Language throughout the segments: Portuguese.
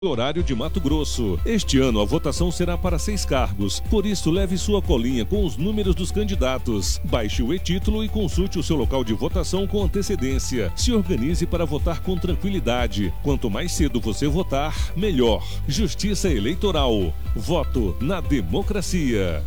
Horário de Mato Grosso. Este ano a votação será para 6 cargos, por isso leve sua colinha com os números dos candidatos. Baixe o e-título e consulte o seu local de votação com antecedência. Se organize para votar com tranquilidade. Quanto mais cedo você votar, melhor. Justiça Eleitoral. Voto na democracia.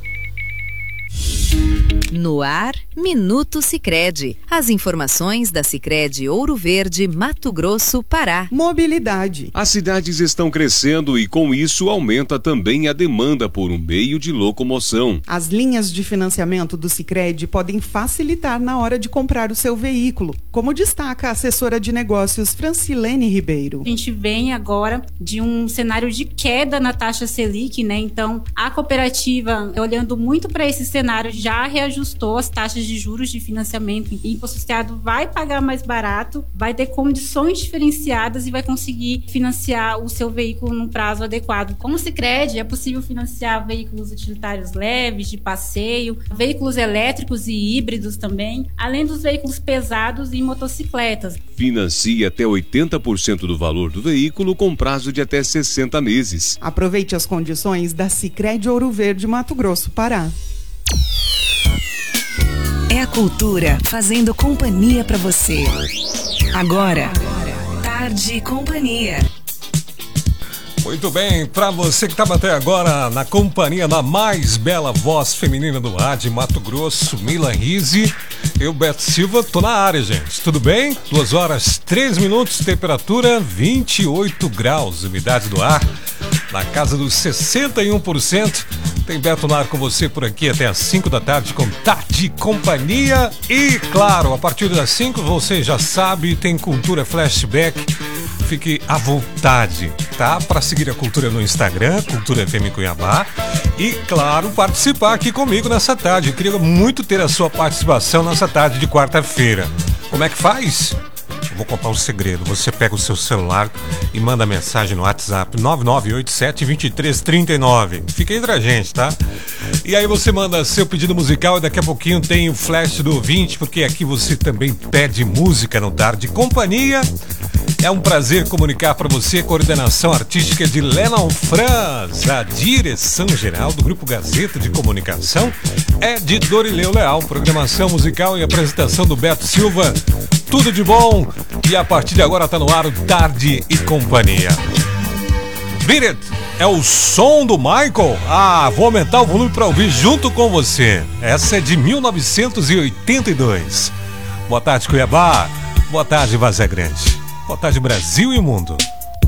No ar, Minuto Sicredi. As informações da Sicredi Ouro Verde, Mato Grosso, Pará. Mobilidade. As cidades estão crescendo e com isso aumenta também a demanda por um meio de locomoção. As linhas de financiamento do Sicredi podem facilitar na hora de comprar o seu veículo, como destaca a assessora de negócios Francilene Ribeiro. A gente vem agora de um cenário de queda na taxa Selic, né? Então, a cooperativa, olhando muito para esse cenário, já reajustou as taxas de juros de financiamento e o associado vai pagar mais barato, vai ter condições diferenciadas e vai conseguir financiar o seu veículo num prazo adequado. Com o Sicredi é possível financiar veículos utilitários leves, de passeio, veículos elétricos e híbridos também, além dos veículos pesados e motocicletas. Financie até 80% do valor do veículo com prazo de até 60 meses. Aproveite as condições da Sicredi Ouro Verde, Mato Grosso, Pará. É a cultura fazendo companhia pra você. Agora, Tarde e Companhia. Muito bem, pra você que estava até agora na companhia da mais bela voz feminina do ar de Mato Grosso, Mila Rizzi, eu, Beto Silva, tô na área, gente. Tudo bem? 2 horas 3 minutos, temperatura 28 graus, umidade do ar na casa dos 61%. Tem Beto no ar com você por aqui até às 5 da tarde com Tarde e Companhia. E, claro, a partir das 5 você já sabe, tem Cultura Flashback. Fique à vontade, tá? Para seguir a Cultura no Instagram, Cultura FM Cuiabá. E, claro, participar aqui comigo nessa tarde. Eu queria muito ter a sua participação nessa tarde de quarta-feira. Como é que faz? Eu vou contar um segredo. Você pega o seu celular e manda mensagem no WhatsApp 9987-2339. Fica entre a gente, tá? E aí você manda seu pedido musical e daqui a pouquinho tem o flash do ouvinte, porque aqui você também pede música no Tarde Companhia. É um prazer comunicar para você a coordenação artística de Lennon Franz. A direção geral do Grupo Gazeta de Comunicação é de Dorileu Leal. Programação musical e apresentação do Beto Silva. Tudo de bom. E a partir de agora tá no ar o Tarde e Companhia. Beat It é o som do Michael. Vou aumentar o volume para ouvir junto com você. Essa é de 1982. Boa tarde, Cuiabá. Boa tarde, Vazia Grande. Boa tarde, Brasil e mundo.